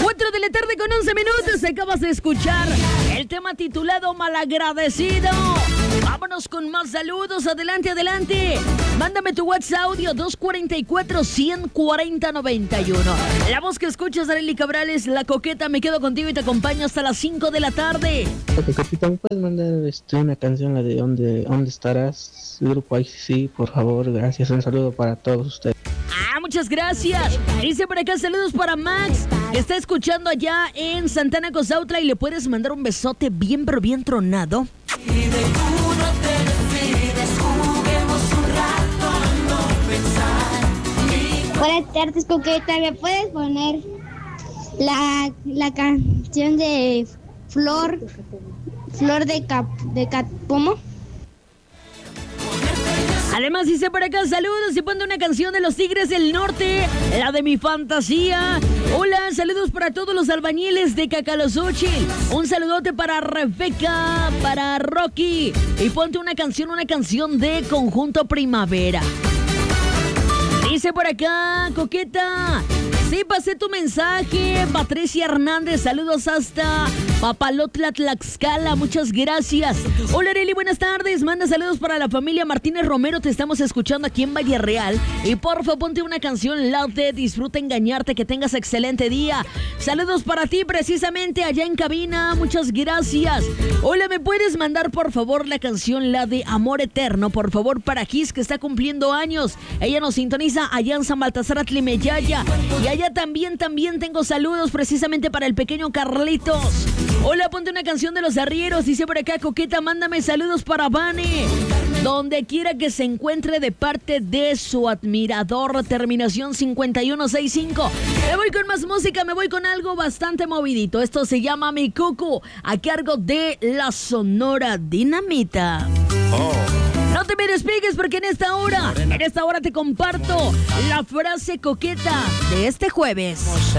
4 de la tarde con 11 minutos. Acabas de escuchar el tema titulado Malagradecido. Vámonos con más saludos. Adelante, adelante. Mándame tu WhatsApp audio 244-140-91. La voz que escuchas, Arely Cabrales, La Coqueta. Me quedo contigo y te acompaño hasta las 5 de la tarde. Coquetita, ¿me puedes mandar una canción, la de ¿Dónde estarás? Grupo ICC, por favor, gracias. Un saludo para todos ustedes. Muchas gracias. Dice por acá, saludos para Max, que está escuchando allá en Santana Cozautla, y le puedes mandar un besote bien, pero bien tronado. Y de tú no te decides, juguemos un rato a no pensar. Buenas tardes, Coqueta. ¿Me puedes poner la canción de Flor de Capomo? Además dice por acá, saludos, y ponte una canción de los Tigres del Norte, la de Mi Fantasía. Hola, saludos para todos los albañiles de Cacalozóchil. Un saludote para Rebeca, para Rocky. Y ponte una canción de Conjunto Primavera. Dice por acá, Coqueta, sí, pasé tu mensaje. Patricia Hernández, saludos hasta Papalotla, Tlaxcala, muchas gracias. Hola, Arely, buenas tardes. Manda saludos para la familia Martínez Romero, te estamos escuchando aquí en Valle Real. Y porfa, ponte una canción loud de Disfruta Engañarte, que tengas excelente día. Saludos para ti, precisamente allá en cabina, muchas gracias. Hola, ¿me puedes mandar por favor la canción, la de Amor Eterno, por favor, para Kiss, que está cumpliendo años? Ella nos sintoniza allá en San Baltasar Atlimeyaya. Y allá también tengo saludos precisamente para el pequeño Carlitos. Hola, ponte una canción de Los Arrieros. Dice por acá, Coqueta, mándame saludos para Vane, donde quiera que se encuentre, de parte de su admirador, terminación 5165. Me voy con más música, me voy con algo bastante movidito. Esto se llama Mi Cucu, a cargo de la Sonora Dinamita. No te me despegues, porque en esta hora te comparto la frase coqueta de este jueves.